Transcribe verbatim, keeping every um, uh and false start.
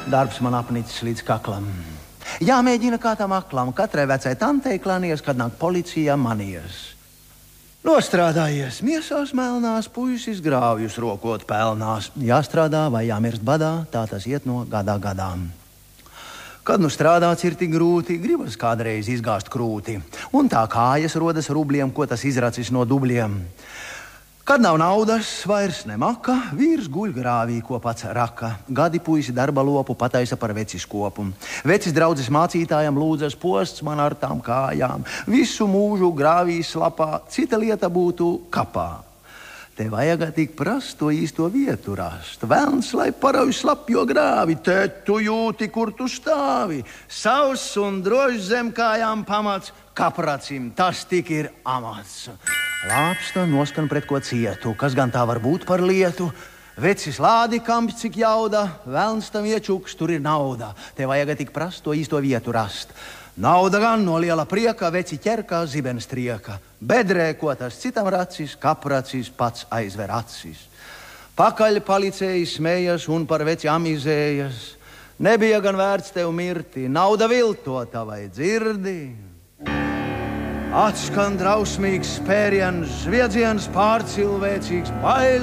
Darbs man apnicis līdz kaklam. Jāmēģina kā tam aklam, katrai vecai tantei klanies, kad nāk policijā manies. Nostrādājies, miesās melnās, puisis grāvjus rokot pelnās. Jāstrādā vai jāmirst badā, tā tas iet no gadā gadām. Kad nu strādāts ir tik grūti, gribas kādreiz izgāzt krūti. Un tā kājas rodas rubliem, ko tas izracis no dubļiem. Kad nav naudas, vairs nemaka, vīrs guļ grāvī, ko pats raka. Gadi puisi darba lopu pataisa par vecis kopu. Vecis draudzes mācītājam lūdzas posts man ar tām kājām. Visu mūžu grāvī slapā, cita lieta būtu kapā. Te vajag tik prast to īsto vietu rast. Velns, lai parauj slapjo grāvi, te tu jūti, kur tu stāvi. Savs un drošs zem kājām pamats, kapracim tas tik ir amats. Lāpsta noskan pret ko cietu, kas gan tā var būt par lietu. Vecis lādi kamps, cik jauda, velns tam iečuks, tur ir nauda. Te vajag tik prast to īsto vietu rast. Nauda gan no liela prieka, veci ķerkā zibens trieka. Bedrē, ko tas citam racis, kapracis pats aizver acis. Pakaļ palicēji smējas un par veci amizējas. Nebija gan vērts tev mirti, nauda viltota vai dzirdi. Atskan drausmīgs spēriens, zviedziens pārcilvēcīgs, bail